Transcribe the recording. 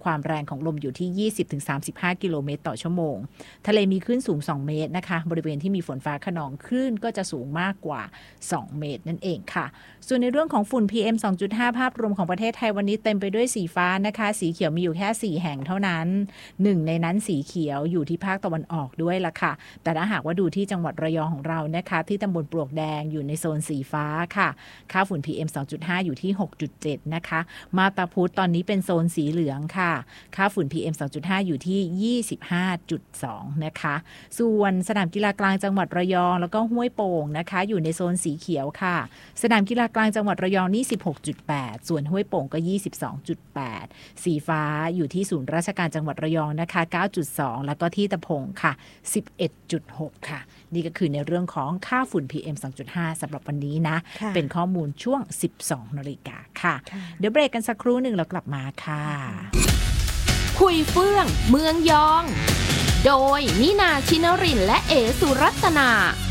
ความแรงของลมอยู่ที่ 20-35 กิโลเมตรต่อชั่วโมงทะเลมีคลื่นสูง2เมตรนะคะบริเวณที่มีฝนฟ้าคะนองคลื่นก็จะสูงมากกว่า2เมตรนั่นเองค่ะส่วนในเรื่องของฝุ่น PM 2.5 ภาพรวมของประเทศไทยวันนี้เต็มไปด้วยสีฟ้านะคะสีเขียวมีอยู่แค่4แห่งเท่านั้น1ในนั้นสีเขียวอยู่ที่ภาคตะวันออกด้วยล่ะค่ะแต่ถ้าหากว่าดูที่จังหวัดระยองของเรานะคะที่ตำบลปลวกแดงอยู่ในโซนสีฟ้าค่ะค่าฝุ่น PM 2.5 อยู่ที่ 6.7 นะคะมาตาพุธตอนนี้เป็นโซนสีเหลืองค่ะค่าฝุ่น PM 2.5 อยู่ที่ 25.2 นะคะส่วนสนามกีฬากลางจังหวัดระยองแล้วก็ห้วยโป่งนะคะอยู่ในโซนสีเขียวค่ะสนามกีฬากลางจังหวัดระยองนี่ 16.8 ส่วนห้วยโป่งก็ 22.8 สีฟ้าอยู่ที่ศูนย์ราชการจังหวัดระยองนะคะ 9.2 แล้วก็ที่ตะพงค่ะ 11.6 ค่ะนี่ก็คือในเรื่องของค่าฝุ่น PM 2.5 สำหรับวันนี้นะเป็นข้อมูลช่วง 12 นาฬิกาค่ะเดี๋ยวเบรกกันสักครู่หนึ่งแล้วกลับมาค่ะคุยเฟื่องเมืองยองโดยนินาชินรินทร์และเอสุรัตนา